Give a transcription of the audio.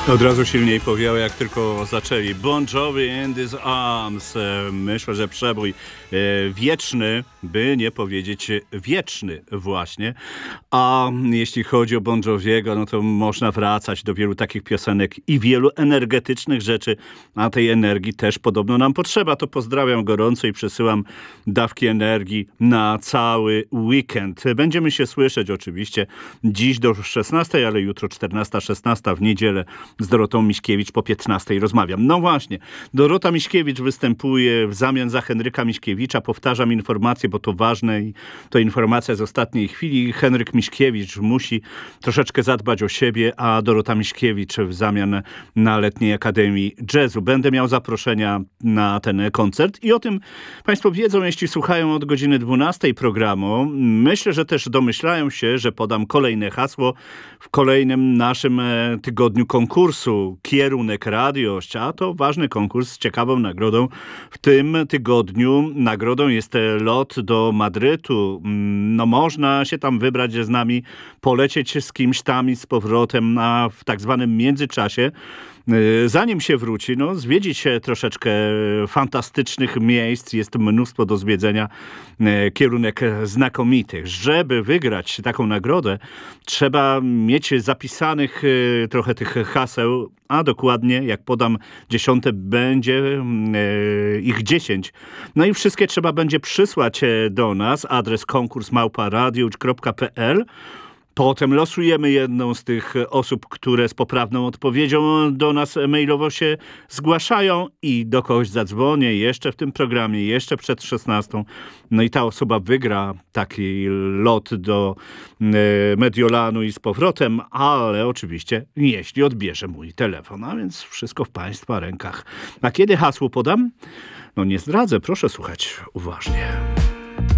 Od razu silniej powiało, jak tylko zaczęli. Bon Jovi and his arms. Myślę, że przebój wieczny, by nie powiedzieć wieczny właśnie. A jeśli chodzi o Bon Joviego, no to można wracać do wielu takich piosenek i wielu energetycznych rzeczy, a tej energii też podobno nam potrzeba. To pozdrawiam gorąco i przesyłam dawki energii na cały weekend. Będziemy się słyszeć oczywiście dziś do 16, ale jutro 14:16 w niedzielę z Dorotą Miśkiewicz po 15 rozmawiam. No właśnie, Dorota Miśkiewicz występuje w zamian za Henryka Miśkiewicza. Powtarzam informację, bo to ważne i to informacja z ostatniej chwili. Henryk Miśkiewicz musi troszeczkę zadbać o siebie, a Dorota Miśkiewicz w zamian na Letniej Akademii Jazzu. Będę miał zaproszenia na ten koncert i o tym Państwo wiedzą, jeśli słuchają od godziny 12 programu. Myślę, że też domyślają się, że podam kolejne hasło w kolejnym naszym tygodniu konkursu. Kierunek Radiość, a to ważny konkurs z ciekawą nagrodą. W tym tygodniu nagrodą jest lot do Madrytu. No można się tam wybrać z nami, polecieć z kimś tam i z powrotem w tak zwanym międzyczasie. Zanim się wróci, zwiedzić troszeczkę fantastycznych miejsc, jest mnóstwo do zwiedzenia, kierunek znakomitych. Żeby wygrać taką nagrodę, trzeba mieć zapisanych trochę tych haseł, a dokładnie, jak podam 10, będzie ich 10. No i wszystkie trzeba będzie przysłać do nas, adres konkurs@radioć.pl. Potem losujemy jedną z tych osób, które z poprawną odpowiedzią do nas mailowo się zgłaszają i do kogoś zadzwonię jeszcze w tym programie, jeszcze przed 16. No i ta osoba wygra taki lot do Mediolanu i z powrotem, ale oczywiście jeśli odbierze mój telefon, a więc wszystko w Państwa rękach. A kiedy hasło podam? No nie zdradzę, proszę słuchać uważnie.